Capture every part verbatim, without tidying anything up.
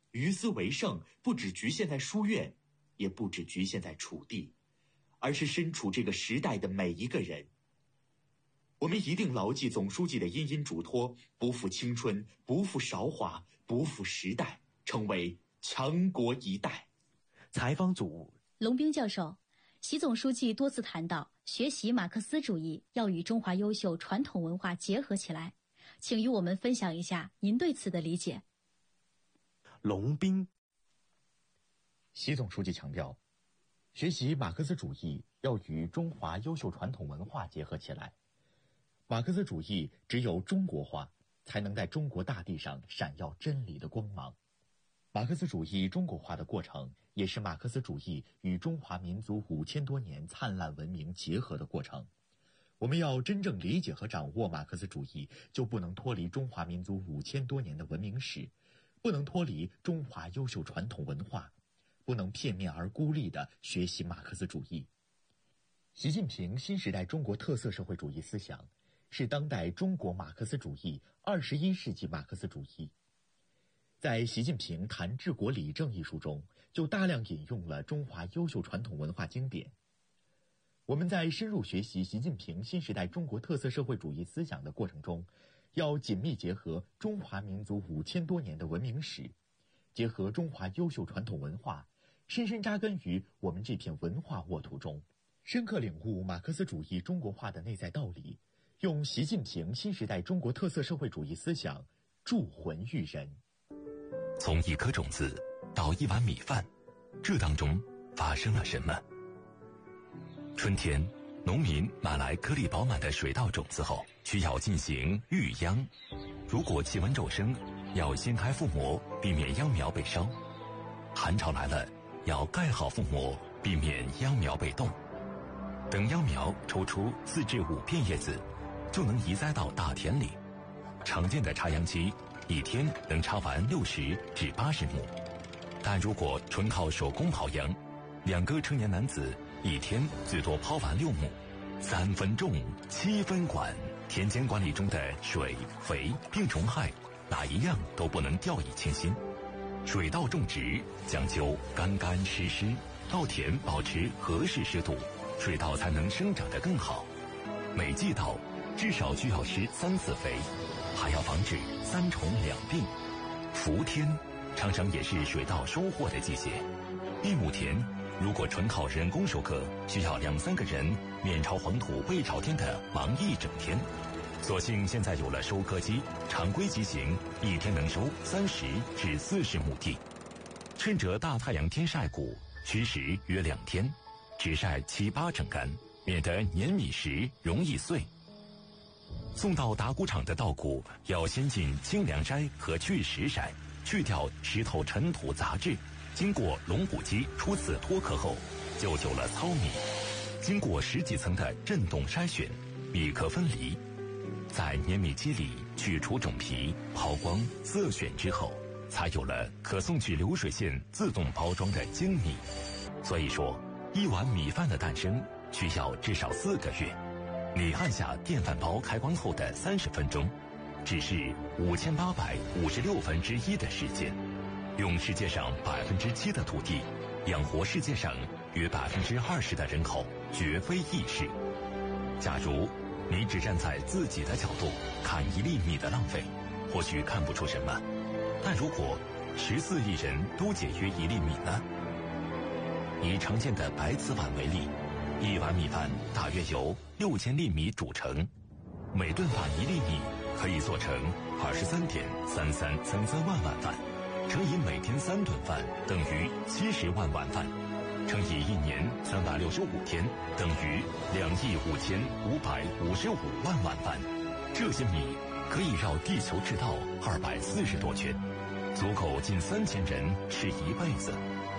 于斯为盛不只局限在书院，也不只局限在楚地，而是身处这个时代的每一个人。我们一定牢记总书记的殷殷嘱托，不负青春，不负韶华，不负时代，成为强国一代。 采访组龙斌教授，习总书记多次谈到，学习马克思主义要与中华优秀传统文化结合起来，请与我们分享一下您对此的理解。 龙斌， 习总书记强调，学习马克思主义要与中华优秀传统文化结合起来。马克思主义只有中国化，才能在中国大地上闪耀真理的光芒。马克思主义中国化的过程，也是马克思主义与中华民族五千多年灿烂文明结合的过程。我们要真正理解和掌握马克思主义，就不能脱离中华民族五千多年的文明史，不能脱离中华优秀传统文化，不能片面而孤立地学习马克思主义。习近平新时代中国特色社会主义思想，是当代中国马克思主义、二十一世纪马克思主义。在习近平谈治国理政一书中，就大量引用了中华优秀传统文化经典。我们在深入学习习近平新时代中国特色社会主义思想的过程中，要紧密结合中华民族五千多年的文明史，结合中华优秀传统文化，深深扎根于我们这片文化沃土中，深刻领悟马克思主义中国化的内在道理，用习近平新时代中国特色社会主义思想铸魂育人。 从一颗种子到一碗米饭，这当中发生了什么？春天，农民买来颗粒饱满的水稻种子后，需要进行育秧。如果气温骤升，要掀开覆膜，避免秧苗被烧；寒潮来了，要盖好覆膜，避免秧苗被冻。等秧苗抽出四至五片叶子，就能移栽到大田里。常见的插秧期，一天能插完六十至八十亩，但如果纯靠手工刨秧，两个成年男子一天最多刨完六亩。三分种，七分管，田间管理中的水、肥、病虫害，哪一样都不能掉以轻心。水稻种植讲究干干湿湿，稻田保持合适湿度，水稻才能生长得更好。每季稻至少需要施三次肥，还要防止三虫两病。伏天常常也是水稻收获的季节，一亩田如果纯靠人工收割，需要两三个人面朝黄土背朝天的忙一整天。所幸现在有了收割机，常规机型一天能收三十至四十亩地。趁着大太阳天晒谷，需时约两天，只晒七八成干，免得碾米时容易碎。送到打谷场的稻谷要先进清凉筛和去石筛，去掉石头尘土杂质。经过龙骨机初次脱壳后，就有了糙米。经过十几层的震动筛选，米壳分离，在碾米机里去除种皮、抛光、色选之后，才有了可送去流水线自动包装的精米。所以说，一碗米饭的诞生需要至少四个月。你按下电饭煲开关后的三十分钟，只是五千八百五十六分之一的时间，用世界上百分之七的土地养活世界上约百分之二十的人口，绝非易事。假如你只站在自己的角度看一粒米的浪费，或许看不出什么，但如果十四亿人都节约一粒米呢？以常见的白瓷碗为例，一碗米饭大约由六千粒米煮成，每顿饭一粒米可以做成二十三点三三三三万碗饭，乘以每天三顿饭等于七十万碗饭，乘以一年三百六十五天等于两亿五千五百五十五万碗饭。这些米可以绕地球赤道二百四十多圈，足够近三千人吃一辈子。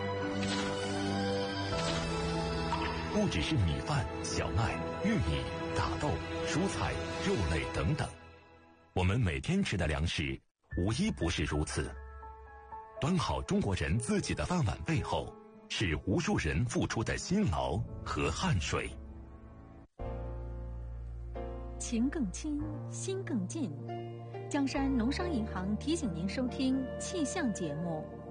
不只是米饭、小麦、玉米、大豆、蔬菜、肉类等等，我们每天吃的粮食无一不是如此。端好中国人自己的饭碗背后，是无数人付出的辛劳和汗水。 情更亲，心更近。江山农商银行提醒您收听气象节目。